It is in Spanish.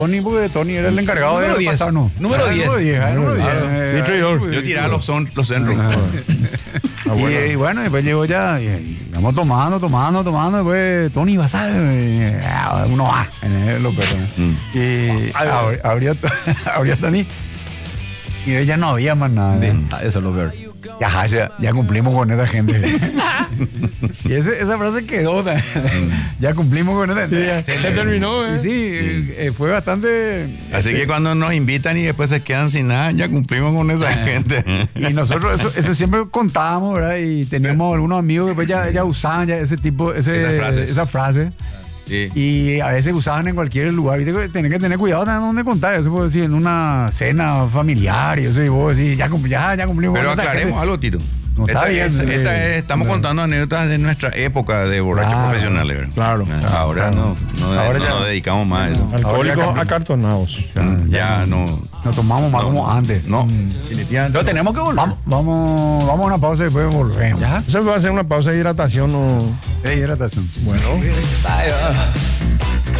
Tony, porque Tony era el encargado Número de 10. pasarnos. Número 10. Número 10. Distribuidor. Yo tiraba los centros. Y bueno, después llegó ya, y vamos tomando, después Tony vas a uno va en los perros. Y abría Tony, y ya no había más nada. Eso es lo peor. Ya cumplimos con esta gente. Y esa frase quedó. Ya cumplimos con esta gente. Ya terminó, Y sí, fue bastante. Así que cuando nos invitan y después se quedan sin nada, ya cumplimos con esa gente. Y nosotros eso siempre contábamos, ¿verdad? Y teníamos algunos amigos que pues ya usaban ya ese tipo, esa frase. Sí. Y a veces usaban en cualquier lugar. Y tenés que tener cuidado también dónde contar. Eso puedo decir en una cena familiar y eso. Y vos decís, ya cumplimos. Pero con esta aclaremos gente. algo, Tito. No, está bien. Estamos contando anécdotas de nuestra época de borrachos Claro, profesionales, ¿verdad? claro. Ahora no nos dedicamos más a eso. Alcohólicos acartonados. Ya no. Nos tomamos más como antes. No, definitivamente. Pero tenemos que volver. Vamos a una pausa y después volvemos. ¿Ya? ¿Se va a hacer una pausa de hidratación o...? Hidratación. Bueno.